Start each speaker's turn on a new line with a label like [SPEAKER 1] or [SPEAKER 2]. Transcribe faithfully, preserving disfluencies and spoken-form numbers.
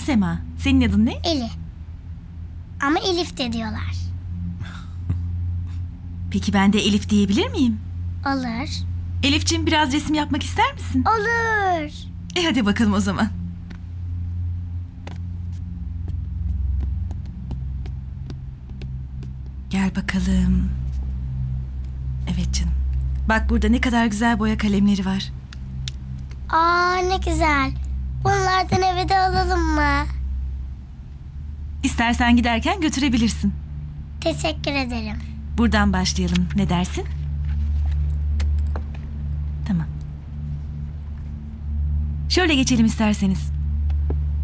[SPEAKER 1] Sema. Senin adın ne?
[SPEAKER 2] Eli. Ama Elif de diyorlar.
[SPEAKER 1] Peki ben de Elif diyebilir miyim?
[SPEAKER 2] Olur.
[SPEAKER 1] Elifciğim biraz resim yapmak ister misin?
[SPEAKER 2] Olur.
[SPEAKER 1] E hadi bakalım o zaman. Gel bakalım. Evet canım. Bak burada ne kadar güzel boya kalemleri var.
[SPEAKER 2] Aa ne güzel. Bunlardan eve de alalım mı?
[SPEAKER 1] İstersen giderken götürebilirsin.
[SPEAKER 2] Teşekkür ederim.
[SPEAKER 1] Buradan başlayalım. Ne dersin? Tamam. Şöyle geçelim isterseniz.